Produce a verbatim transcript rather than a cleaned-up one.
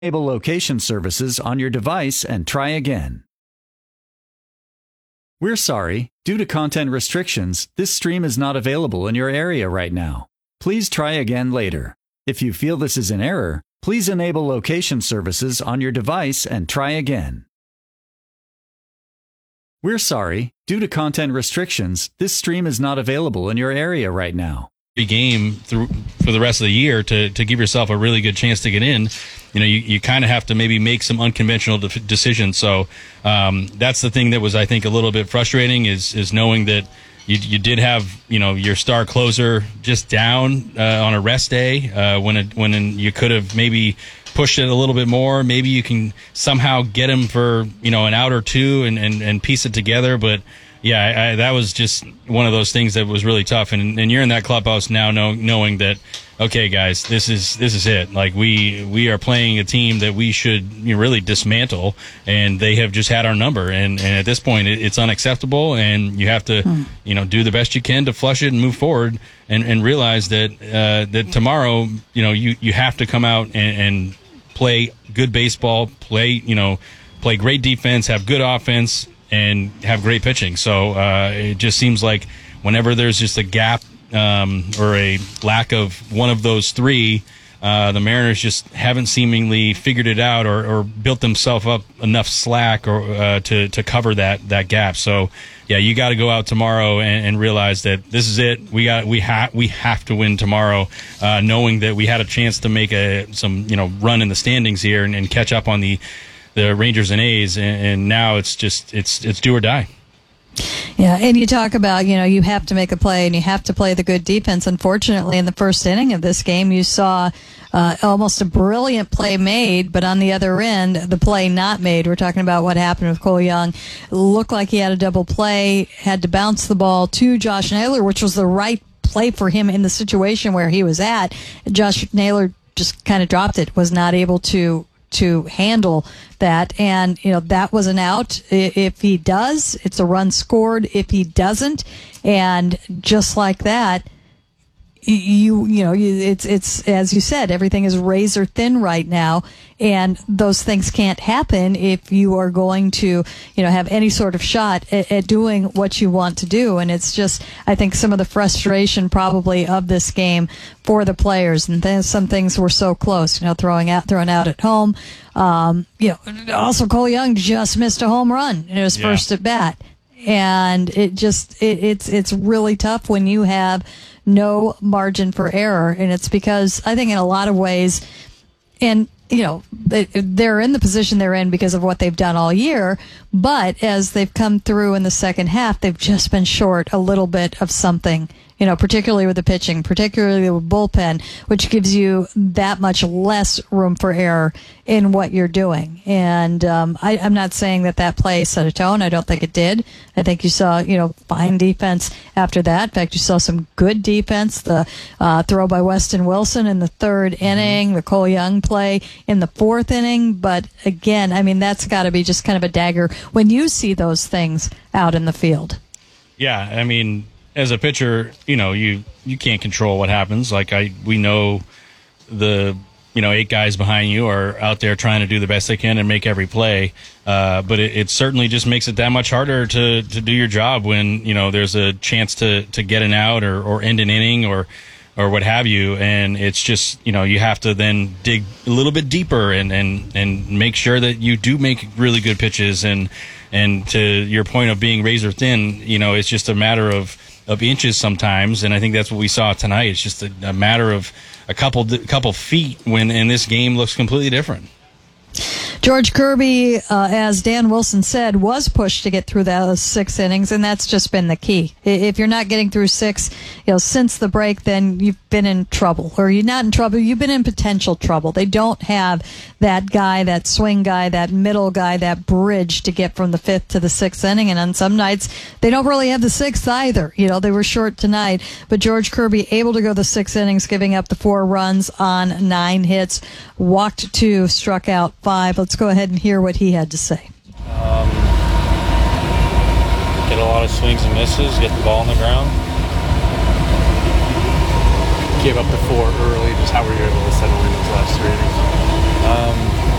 Enable location services on your device and try again. We're sorry, due to content restrictions, this stream is not available in your area right now. Please try again later. If you feel this is an error, please enable location services on your device and try again. We're sorry, due to content restrictions, this stream is not available in your area right now. Game through for the rest of the year to, to give yourself a really good chance to get in, you know, you, you kind of have to maybe make some unconventional de- decisions. So um, that's the thing that was, I think, a little bit frustrating is is knowing that you, you did have, you know, your star closer just down uh, on a rest day uh, when it, when you could have maybe pushed it a little bit more. Maybe you can somehow get him for, you know, an out or two and, and, and piece it together. But yeah, I, I, that was just one of those things that was really tough. And, and you're in that clubhouse now, know, knowing that, okay, guys, this is this is it. Like we we are playing a team that we should you know, really dismantle, and they have just had our number. And, and at this point, it, it's unacceptable, and you have to hmm. you know do the best you can to flush it and move forward, and, and realize that uh, that tomorrow, you know, you, you have to come out and, and play good baseball, play you know play great defense, have good offense, and have great pitching. So uh, it just seems like whenever there's just a gap um, or a lack of one of those three, uh, the Mariners just haven't seemingly figured it out or, or built themselves up enough slack or uh, to to cover that that gap. So yeah, you got to go out tomorrow and, and realize that this is it. We got we have we have to win tomorrow, uh, knowing that we had a chance to make a some you know run in the standings here and, and catch up on the. the Rangers and A's, and, and now it's just it's it's do or die. Yeah, and you talk about, you know, you have to make a play and you have to play the good defense. Unfortunately, in the first inning of this game, you saw uh, almost a brilliant play made, but on the other end, the play not made. We're talking about what happened with Cole Young. Looked like he had a double play, had to bounce the ball to Josh Naylor, which was the right play for him in the situation where he was at. Josh Naylor just kind of dropped it, was not able to to handle that, and you know that was an out. If he does, it's a run scored. If he doesn't, and just like that, you you know it's it's as you said, everything is razor thin right now, and those things can't happen if you are going to you know have any sort of shot at, at doing what you want to do. And it's just, I think, some of the frustration probably of this game for the players, and then some things were so close, you know, throwing out throwing out at home. Um, you know, also Cole Young just missed a home run in his yeah. first at bat, and it just it, it's it's really tough when you have no margin for error. And it's because I think in a lot of ways, and you know, they, they're in the position they're in because of what they've done all year, but as they've come through in the second half, they've just been short a little bit of something, you know, particularly with the pitching, particularly with bullpen, which gives you that much less room for error in what you're doing. And um, I, I'm not saying that that play set a tone. I don't think it did. I think you saw, you know, fine defense after that. In fact, you saw some good defense. The uh, throw by Weston Wilson in the third inning, the Cole Young play in the fourth inning. But again, I mean, that's got to be just kind of a dagger when you see those things out in the field. Yeah, I mean, as a pitcher, you know, you, you can't control what happens. Like I, we know the, you know, eight guys behind you are out there trying to do the best they can and make every play. Uh, but it, it certainly just makes it that much harder to, to do your job when, you know, there's a chance to, to get an out or, or end an inning or, or what have you. And it's just, you know, you have to then dig a little bit deeper and, and, and make sure that you do make really good pitches. And, and to your point of being razor thin, you know, it's just a matter of, of inches sometimes, and I think that's what we saw tonight. It's just a, a matter of a couple a couple feet when in this game looks completely different. George Kirby, uh, as Dan Wilson said, was pushed to get through those six innings, and that's just been the key. If you're not getting through six, you know, since the break, then you've been in trouble, or you're not in trouble. You've been in potential trouble. They don't have that guy, that swing guy, that middle guy, that bridge to get from the fifth to the sixth inning. And on some nights, they don't really have the sixth either. You know, they were short tonight, but George Kirby able to go the six innings, giving up the four runs on nine hits, walked two, struck out five. Let's go ahead and hear what he had to say. Um, get a lot of swings and misses, get the ball on the ground. Gave up the four early. Just how were you able to settle in those last three innings? Um,